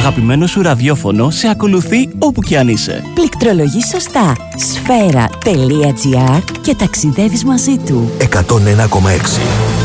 αγαπημένο σου ραδιόφωνο σε ακολουθεί όπου και αν είσαι. Πληκτρολογείς σωστά sfera.gr και ταξιδεύεις μαζί του. 101,6